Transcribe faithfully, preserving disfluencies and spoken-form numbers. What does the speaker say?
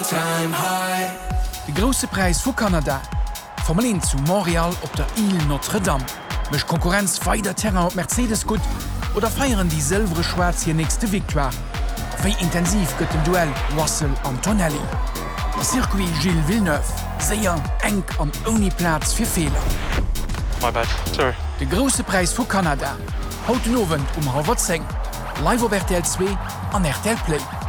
De grosse Preis vu Kanada. Formel zu Montreal op der Ile Notre Dame. Mech Konkurrenz feider Terrain op Mercedes gut oder feieren die silvere Schwarz hier nächste Victoire. Wéi intensiv gëtt dem Duell Russell Antonelli. Circuit Gilles Villeneuve, séier eng an oni Platz fir Fehler. My bad. Sorry. De grosse Preis vu Kanada. Haut den Owen um Harvard seng. Live op R T L zwei an R T L Play.